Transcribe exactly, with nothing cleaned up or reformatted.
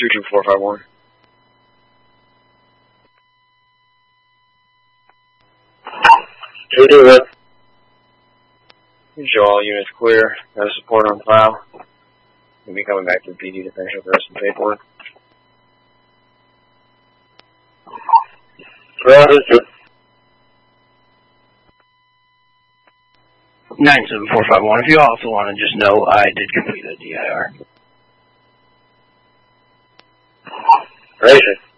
two two four five one. two two one. Show all units clear. Got a support on file. We'll be coming back to the P D to finish up the rest of the paperwork. Roger. nine seven four five one. If you also want to just know, I did complete a D I R. Racing.